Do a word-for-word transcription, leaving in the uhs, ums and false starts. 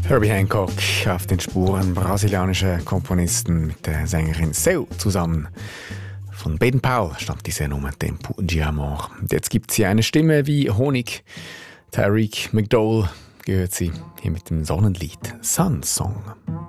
Herbie Hancock auf den Spuren brasilianischer Komponisten mit der Sängerin Seu zusammen. Von Baden Powell stammt diese Nummer Tempo de Amor. Und jetzt gibt sie eine Stimme wie Honig. Tyreek McDowell gehört sie hier mit dem Sonnenlied Sun Song.